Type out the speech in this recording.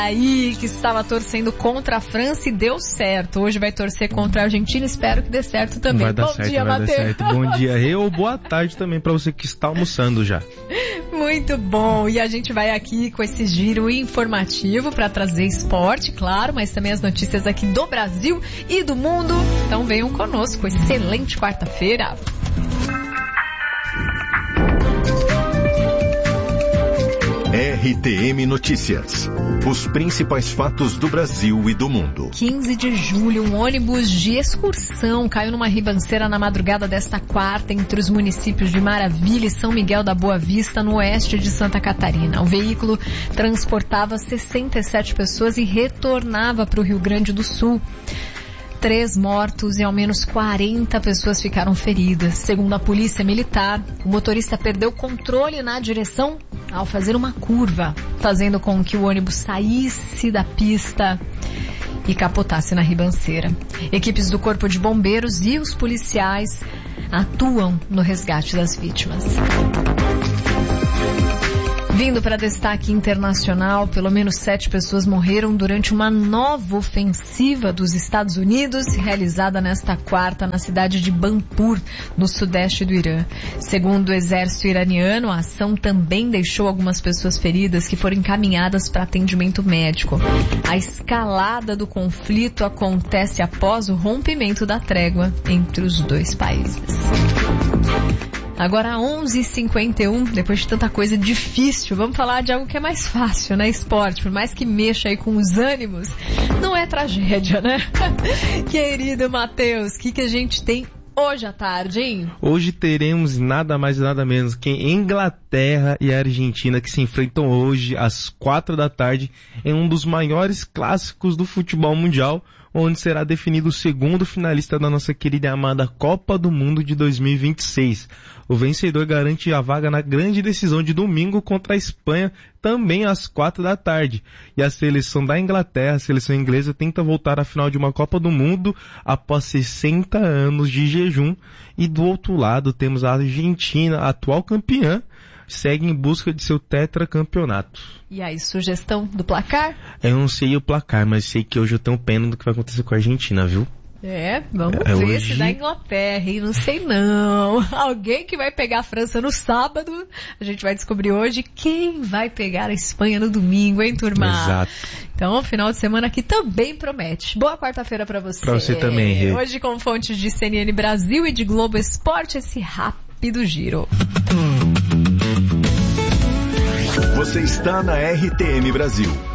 aí que estava torcendo contra a França e deu certo. Hoje vai torcer contra a Argentina, espero que dê certo também. Vai dar Bom certo, dia, vai Matheus. dar certo. Bom dia, Rê, ou boa tarde também para você que está almoçando já. Muito bom, e a gente vai aqui com esse giro informativo para trazer esporte, claro, mas também as notícias aqui do Brasil e do mundo. Então venham conosco, excelente quarta-feira. RTM Notícias. Os principais fatos do Brasil e do mundo. 15 de julho, um ônibus de excursão caiu numa ribanceira na madrugada desta quarta entre os municípios de Maravilha e São Miguel da Boa Vista, no oeste de Santa Catarina. O veículo transportava 67 pessoas e retornava para o Rio Grande do Sul. 3 mortos e ao menos 40 pessoas ficaram feridas. Segundo a polícia militar, o motorista perdeu o controle na direção ao fazer uma curva, fazendo com que o ônibus saísse da pista e capotasse na ribanceira. Equipes do Corpo de Bombeiros e os policiais atuam no resgate das vítimas. Vindo para destaque internacional, pelo menos 7 pessoas morreram durante uma nova ofensiva dos Estados Unidos, realizada nesta quarta na cidade de Banpur, no sudeste do Irã. Segundo o exército iraniano, a ação também deixou algumas pessoas feridas que foram encaminhadas para atendimento médico. A escalada do conflito acontece após o rompimento da trégua entre os dois países. Agora 11h51, depois de tanta coisa difícil, vamos falar de algo que é mais fácil, né? Esporte, por mais que mexa aí com os ânimos, não é tragédia, né? Querido Matheus, o que a gente tem hoje à tarde, hein? Hoje teremos nada mais e nada menos que Inglaterra e Argentina, que se enfrentam hoje às 4 da tarde em um dos maiores clássicos do futebol mundial, onde será definido o segundo finalista da nossa querida e amada Copa do Mundo de 2026. O vencedor garante a vaga na grande decisão de domingo contra a Espanha, também às 4 da tarde. E a seleção da Inglaterra, a seleção inglesa, tenta voltar à final de uma Copa do Mundo após 60 anos de jejum. E do outro lado temos a Argentina, a atual campeã, segue em busca de seu tetracampeonato. E aí, sugestão do placar? Eu não sei o placar, mas sei que hoje eu tenho pena do que vai acontecer com a Argentina, viu? Vamos ver hoje... se dá Inglaterra, hein? Não sei não. Alguém que vai pegar a França no sábado, a gente vai descobrir hoje quem vai pegar a Espanha no domingo, hein, turma? Exato. Então, final de semana aqui também promete. Boa quarta-feira pra você. Pra você também, Rê. Hoje com fontes de CNN Brasil e de Globo Esporte, esse rápido giro. Você está na RTM Brasil.